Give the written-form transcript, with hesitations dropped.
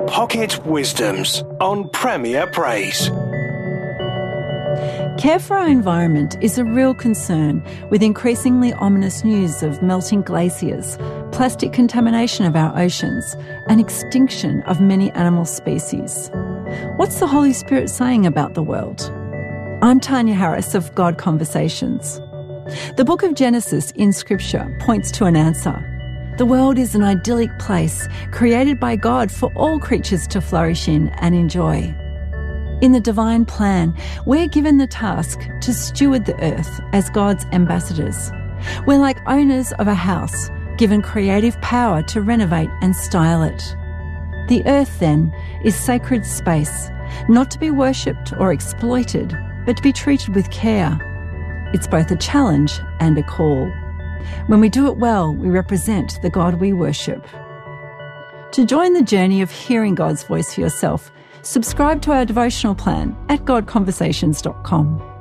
Pocket Wisdoms on Premier Praise. Care for our environment is a real concern, with increasingly ominous news of melting glaciers, plastic contamination of our oceans, and extinction of many animal species. What's the Holy Spirit saying about the world? I'm Tanya Harris of God Conversations. The book of Genesis in Scripture points to an answer. The world is an idyllic place created by God for all creatures to flourish in and enjoy. In the divine plan, we're given the task to steward the earth as God's ambassadors. We're like owners of a house, given creative power to renovate and style it. The earth, then, is sacred space, not to be worshipped or exploited, but to be treated with care. It's both a challenge and a call. When we do it well, we represent the God we worship. To join the journey of hearing God's voice for yourself, subscribe to our devotional plan at godconversations.com.